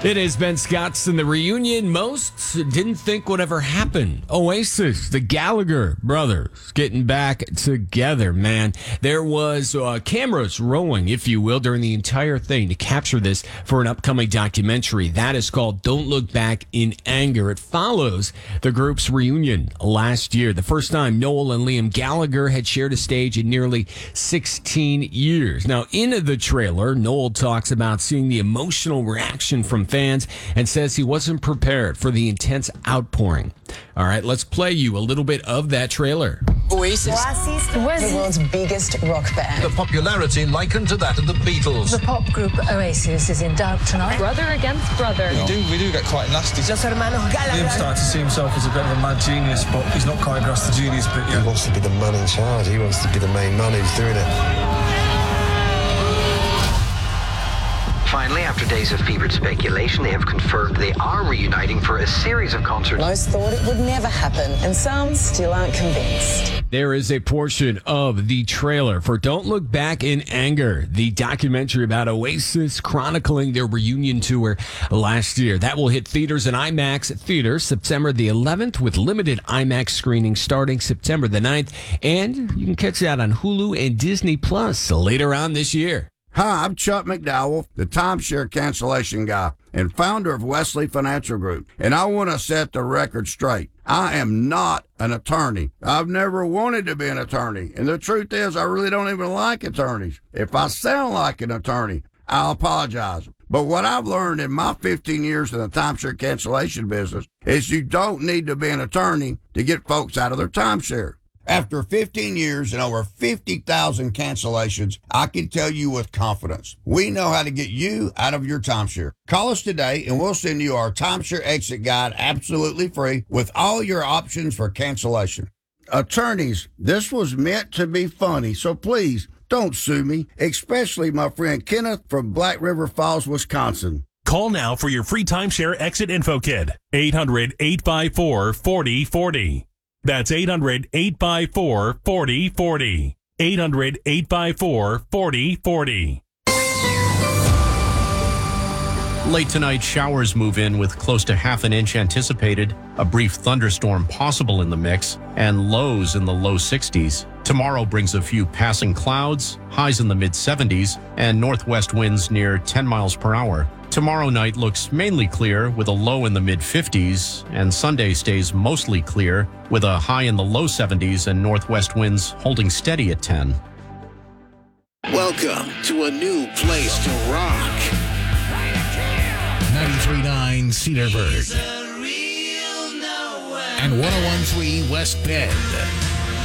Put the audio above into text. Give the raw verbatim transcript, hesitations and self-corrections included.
It is Ben Scott's in the reunion most didn't think would ever happen. Oasis, the Gallagher brothers, getting back together, man. There was uh, cameras rolling, if you will, during the entire thing to capture this for an upcoming documentary. That is called Don't Look Back in Anger. It follows the group's reunion last year, the first time Noel and Liam Gallagher had shared a stage in nearly sixteen years. Now, in the trailer, Noel talks about seeing the emotional reaction from fans and says he wasn't prepared for the intense outpouring. All right, let's play you a little bit of that trailer. Oasis. Oasis, the world's biggest rock band. The popularity likened to that of the Beatles. The pop group Oasis is in doubt tonight. Brother against brother. We do, we do get quite nasty. Los hermanos Gallagher. Liam started to see himself as a bit of a mad genius, but he's not quite grasped the genius bit yet. He wants to be the man in charge. He wants to be the main man who's doing it. Finally, after days of fevered speculation, they have confirmed they are reuniting for a series of concerts. Most thought it would never happen, and some still aren't convinced. There is a portion of the trailer for Don't Look Back in Anger, the documentary about Oasis chronicling their reunion tour last year. That will hit theaters and IMAX theaters September the eleventh with limited IMAX screenings starting September the ninth. And you can catch that on Hulu and Disney Plus later on this year. Hi, I'm Chuck McDowell, the timeshare cancellation guy and founder of Wesley Financial Group, and I want to set the record straight. I am not an attorney. I've never wanted to be an attorney, and the truth is I really don't even like attorneys. If I sound like an attorney, I'll apologize. But what I've learned in my fifteen years in the timeshare cancellation business is you don't need to be an attorney to get folks out of their timeshare. After fifteen years and over fifty thousand cancellations, I can tell you with confidence, we know how to get you out of your timeshare. Call us today and we'll send you our timeshare exit guide absolutely free with all your options for cancellation. Attorneys, this was meant to be funny, so please don't sue me, especially my friend Kenneth from Black River Falls, Wisconsin. Call now for your free timeshare exit info kit. eight hundred, eight five four, four oh four oh. That's eight hundred, eight five four, four oh four oh. eight hundred, eight five four, four oh four oh. Late tonight, showers move in with close to half an inch anticipated, a brief thunderstorm possible in the mix, and lows in the low sixties. Tomorrow brings a few passing clouds, highs in the mid seventies, and northwest winds near ten miles per hour. Tomorrow night looks mainly clear with a low in the mid fifties, and Sunday stays mostly clear with a high in the low seventies and northwest winds holding steady at ten. Welcome to a new place to rock. ninety-three point nine Cedarburg and one oh one point three West Bend.